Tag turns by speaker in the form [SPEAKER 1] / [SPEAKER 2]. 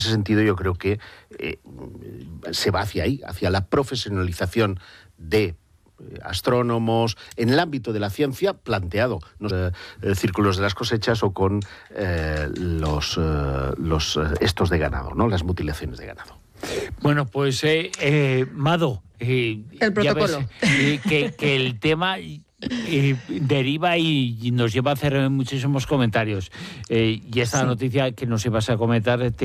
[SPEAKER 1] ese sentido yo creo que se va hacia ahí, hacia la profesionalización de astrónomos en el ámbito de la ciencia planteado, círculos de las cosechas o con los estos de ganado, ¿no? Las mutilaciones de ganado.
[SPEAKER 2] Bueno, pues Mado,
[SPEAKER 3] el protocolo.
[SPEAKER 2] Que el tema deriva y nos lleva a hacer muchísimos comentarios. Y esta noticia que nos ibas a comentar